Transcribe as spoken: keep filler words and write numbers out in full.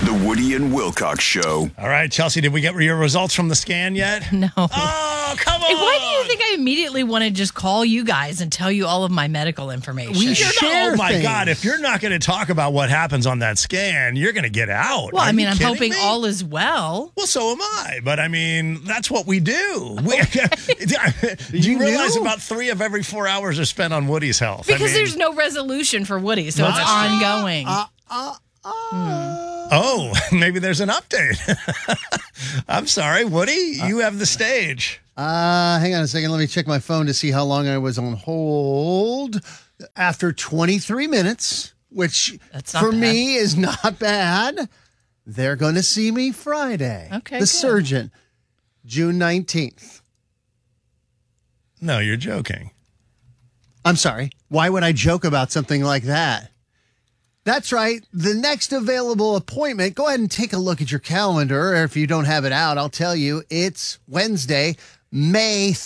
The Woody and Wilcox Show. All right, Chelsea, did we get your results from the scan yet? No. Oh, come on. Hey, why do you think I immediately want to just call you guys and tell you all of my medical information? We You're share not, oh, my things. God. If you're not going to talk about what happens on that scan, you're going to get out. well, Are I mean, you I'm kidding hoping me? all is well. Well, so am I. But, I mean, that's what we do. We, do you You realize knew? about three of every four hours are spent on Woody's health? Because I mean, there's no resolution for Woody, so it's That's ongoing. Uh, uh, uh. Oh, maybe there's an update. I'm sorry, Woody. You have the stage. Uh, hang on a second. Let me check my phone to see how long I was on hold. After twenty-three minutes, which That's not for bad. me is not bad, they're going to see me Friday. Okay, The good. surgeon, June nineteenth. No, you're joking. I'm sorry. Why would I joke about something like that? That's right. The next available appointment, go ahead and take a look at your calendar. Or if you don't have it out, I'll tell you it's Wednesday, May